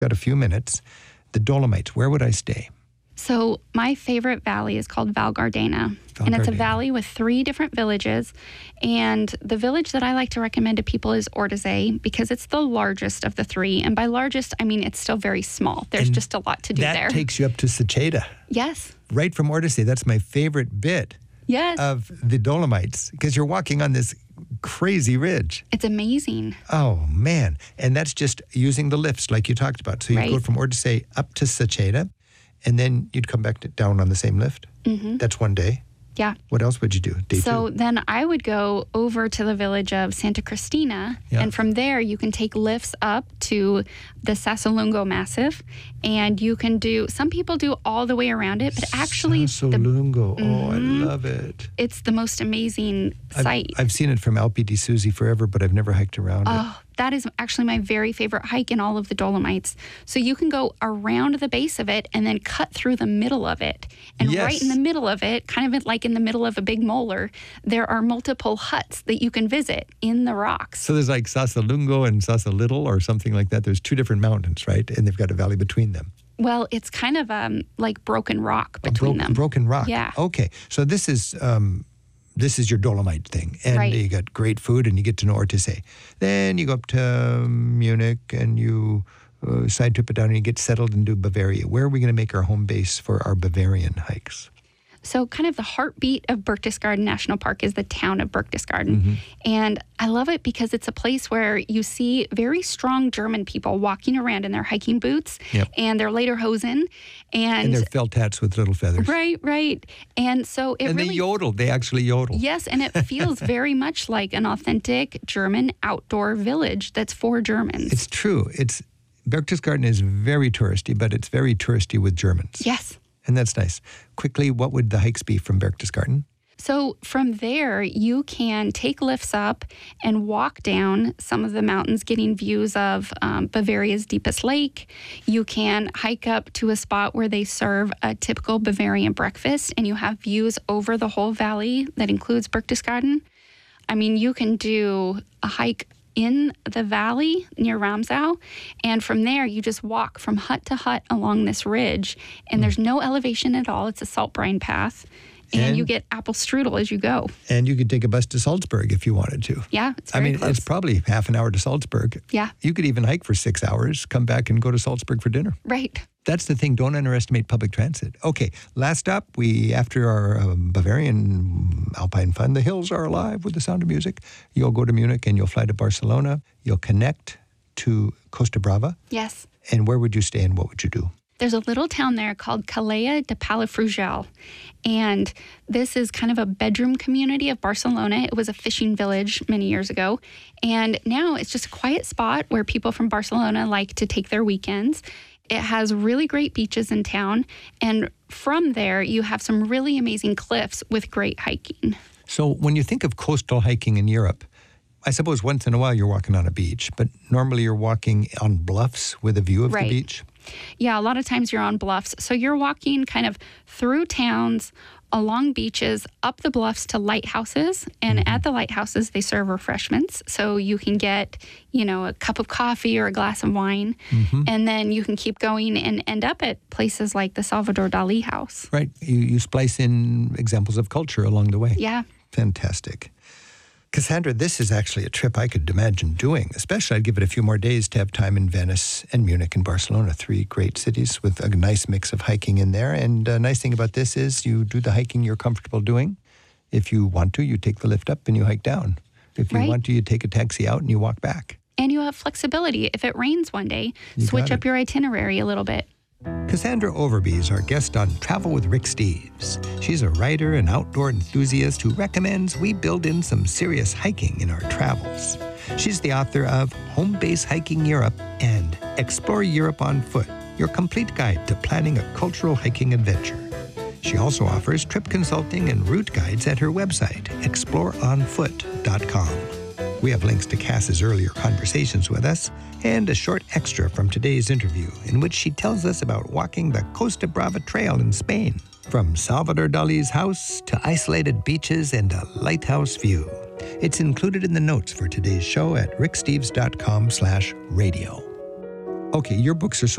Got a few minutes. The Dolomites, where would I stay? So my favorite valley is called Val Gardena. And it's a valley with 3 different villages. And the village that I like to recommend to people is Ortizay because it's the largest of the 3. And by largest, I mean it's still very small. There's just a lot to do there. That takes you up to Sacheda. Yes. Right from Ortizay. That's my favorite bit of the Dolomites because you're walking on this crazy ridge. It's amazing. Oh, man. And that's just using the lifts like you talked about. So you go from Ortizay up to Sacheda, and then you'd come back down on the same lift. Mm-hmm. That's one day. Yeah. What else would you do? Day 2? Then I would go over to the village of Santa Cristina, and from there you can take lifts up to the Sasalungo Massif, and you can do, some people do all the way around it, but actually... Sasalungo, I love it. It's the most amazing site. I've seen it from Alpe di Susi forever, but I've never hiked around it. That is actually my very favorite hike in all of the Dolomites. So you can go around the base of it and then cut through the middle of it. And right in the middle of it, kind of like in the middle of a big molar, there are multiple huts that you can visit in the rocks. So there's like Sasalungo and Sasalittle or something like that. There's 2 different mountains, right? And they've got a valley between them. Well, it's kind of like broken rock between them. Broken rock. Yeah. Okay. So this is your Dolomite thing. And you got great food and you get to know Ortizay. Then you go up to Munich and you side trip it down and you get settled into Bavaria. Where are we going to make our home base for our Bavarian hikes? So kind of the heartbeat of Berchtesgaden National Park is the town of Berchtesgaden. Mm-hmm. And I love it because it's a place where you see very strong German people walking around in their hiking boots and their lederhosen. And their felt hats with little feathers. Right. And so it really... And they yodel. They actually yodel. Yes, and it feels very much like an authentic German outdoor village that's for Germans. It's true. Berchtesgaden is very touristy, but it's very touristy with Germans. Yes. And that's nice. Quickly, what would the hikes be from Berchtesgaden? So from there, you can take lifts up and walk down some of the mountains, getting views of Bavaria's deepest lake. You can hike up to a spot where they serve a typical Bavarian breakfast, and you have views over the whole valley that includes Berchtesgaden. I mean, you can do a hike in the valley near Ramsau, and from there you just walk from hut to hut along this ridge, and there's no elevation at all. It's a salt brine path, and you get apple strudel as you go. And you could take a bus to Salzburg if you wanted to. Yeah, it's very close. It's probably half an hour to Salzburg. Yeah. You could even hike for 6 hours, come back and go to Salzburg for dinner. Right. That's the thing. Don't underestimate public transit. Okay, last up, after our Bavarian Alpine Fun, the hills are alive with the sound of music. You'll go to Munich and you'll fly to Barcelona. You'll connect to Costa Brava. Yes. And where would you stay and what would you do? There's a little town there called Calella de Palafrugell, and this is kind of a bedroom community of Barcelona. It was a fishing village many years ago, and now it's just a quiet spot where people from Barcelona like to take their weekends. It has really great beaches in town, and from there you have some really amazing cliffs with great hiking. So when you think of coastal hiking in Europe, I suppose once in a while you're walking on a beach, but normally you're walking on bluffs with a view of the beach? Yeah, a lot of times you're on bluffs. So you're walking kind of through towns, along beaches, up the bluffs to lighthouses. And at the lighthouses, they serve refreshments. So you can get, a cup of coffee or a glass of wine. Mm-hmm. And then you can keep going and end up at places like the Salvador Dali house. Right. You splice in examples of culture along the way. Yeah. Fantastic. Cassandra, this is actually a trip I could imagine doing, especially I'd give it a few more days to have time in Venice and Munich and Barcelona, 3 great cities with a nice mix of hiking in there. And the nice thing about this is you do the hiking you're comfortable doing. If you want to, you take the lift up and you hike down. If you want to, you take a taxi out and you walk back. And you have flexibility. If it rains one day, switch up your itinerary a little bit. Cassandra Overby is our guest on Travel with Rick Steves. She's a writer and outdoor enthusiast who recommends we build in some serious hiking in our travels. She's the author of Home Base Hiking Europe and Explore Europe on Foot, your complete guide to planning a cultural hiking adventure. She also offers trip consulting and route guides at her website, exploreonfoot.com. We have links to Cass's earlier conversations with us and a short extra from today's interview in which she tells us about walking the Costa Brava Trail in Spain, from Salvador Dali's house to isolated beaches and a lighthouse view. It's included in the notes for today's show at ricksteves.com/radio. Okay, your books are so